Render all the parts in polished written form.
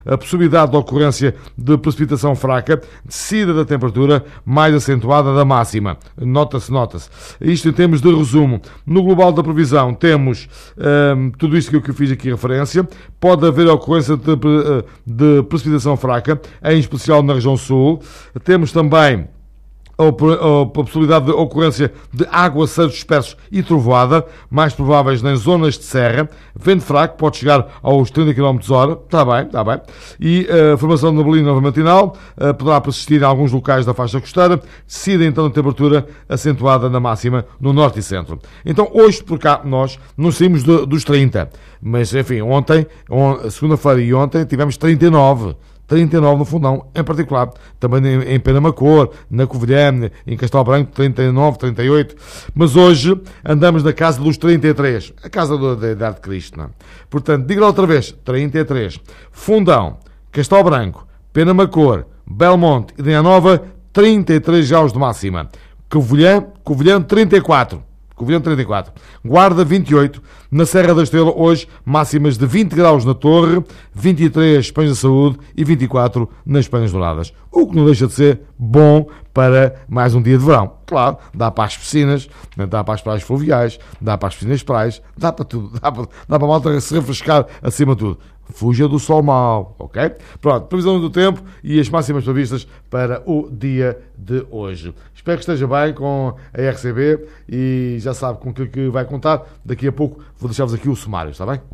A possibilidade de ocorrência de precipitação fraca, descida da temperatura mais acentuada da máxima. Nota-se. Isto em termos de resumo. No global da previsão temos tudo isto que eu fiz aqui referência. Pode haver ocorrência de precipitação fraca, em especial na região sul. Temos também a possibilidade de ocorrência de aguaceiros dispersos e trovoada, mais prováveis nas zonas de serra. Vento fraco, pode chegar aos 30 km/h. Está bem. E a formação de neblina matinal poderá persistir em alguns locais da faixa costeira. Descida então a temperatura acentuada na máxima no norte e centro. Então hoje por cá nós não saímos dos 30. Mas enfim, ontem, segunda-feira e ontem tivemos 39 no Fundão, em particular, também em Penamacor, na Covilhã, em Castelo Branco, 39, 38, mas hoje andamos na casa dos 33, a casa da idade de Cristo, não é? Portanto, diga lá outra vez, 33, Fundão, Castelo Branco, Penamacor, Belmonte e Dinha Nova, 33 graus de máxima, Covilhã 34, Guarda 28, na Serra da Estrela hoje máximas de 20 graus na Torre, 23 Espanhas da Saúde e 24 nas Espanhas Douradas, o que não deixa de ser bom para mais um dia de verão. Claro, dá para as piscinas, dá para as praias fluviais, dá para as piscinas de praias, dá para tudo, dá para a malta se refrescar acima de tudo. Fuja do sol mau, ok? Pronto, previsão do tempo e as máximas previstas para o dia de hoje. Espero que esteja bem com a RCB e já sabe com o que vai contar. Daqui a pouco vou deixar-vos aqui o sumário, está bem?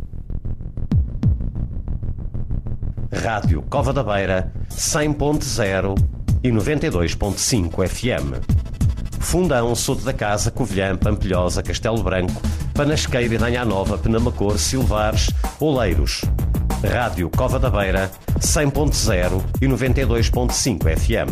Rádio Cova da Beira, 100.0 e 92.5 FM. Fundão, Soto da Casa, Covilhã, Pampilhosa, Castelo Branco, Panasqueira e Danha Nova, Penamacor, Silvares, Oleiros. Rádio Cova da Beira, 100.0 e 92.5 FM.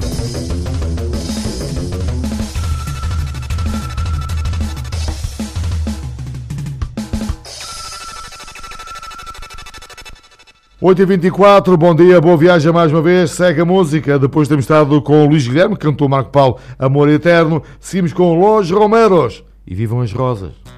Oito e 24, bom dia, boa viagem mais uma vez, segue a música, depois temos estado com o Luís Guilherme, cantou Marco Paulo, Amor Eterno, seguimos com Los Romeros, e vivam as rosas.